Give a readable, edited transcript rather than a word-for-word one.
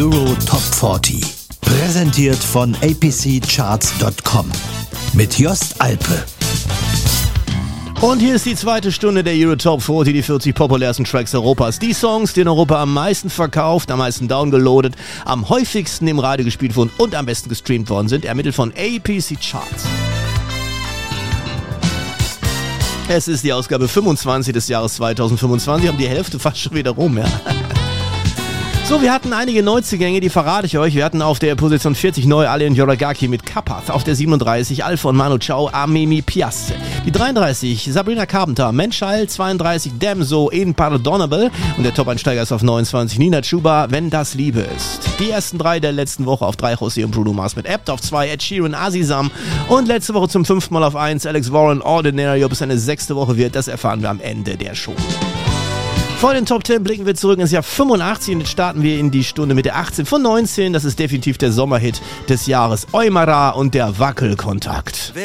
Euro Top 40. Präsentiert von apccharts.com. Mit Jost Alpe. Und hier ist die zweite Stunde der Euro Top 40, die 40 populärsten Tracks Europas. Die Songs, die in Europa am meisten verkauft, am meisten downgeloadet, am häufigsten im Radio gespielt wurden und am besten gestreamt worden sind, ermittelt von APC Charts. Es ist die Ausgabe 25 des Jahres 2025, um die Hälfte fast schon wieder rum, ja. So, wir hatten einige Neuzugänge, die verrate ich euch. Wir hatten auf der Position 40 neu Allen Yoragaki mit Kapath, auf der 37 Alpha und Manu Chao, Amemi Piasse. Die 33 Sabrina Carpenter, Menschal, 32 Damso, Impardonable und der Top-Einsteiger ist auf 29 Nina Chuba, Wenn das Liebe ist. Die ersten drei der letzten Woche auf 3 José und Bruno Mars mit Apt, auf 2 Ed Sheeran, Azizam und letzte Woche zum 5. Mal auf 1 Alex Warren, Ordinary. Ob es eine 6. Woche wird, das erfahren wir am Ende der Show. Vor den Top 10 blicken wir zurück ins Jahr 85 und jetzt starten wir in die Stunde mit der 18 von 19. Das ist definitiv der Sommerhit des Jahres. Eumara und der Wackelkontakt.